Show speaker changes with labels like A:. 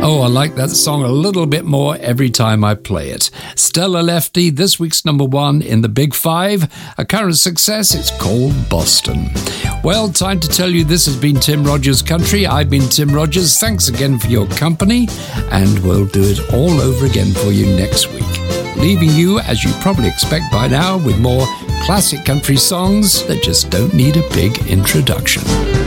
A: Oh, I like that song a little bit more every time I play it. Stella Lefty, this week's number one in the Big Five. A current success, it's called Boston. Well, time to tell you this has been Tim Rogers Country. I've been Tim Rogers. Thanks again for your company, and we'll do it all over again for you next week. Leaving you, as you probably expect by now, with more classic country songs that just don't need a big introduction.